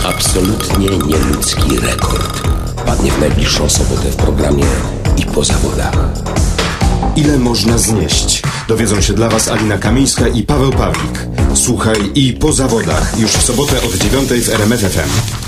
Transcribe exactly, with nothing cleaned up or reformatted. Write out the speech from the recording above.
absolutnie nieludzki rekord padnie w najbliższą sobotę w programie I po zawodach. Ile można znieść? Dowiedzą się dla Was Alina Kamińska i Paweł Pawlik. Słuchaj I po zawodach już w sobotę od dziewiątej w R M F F M.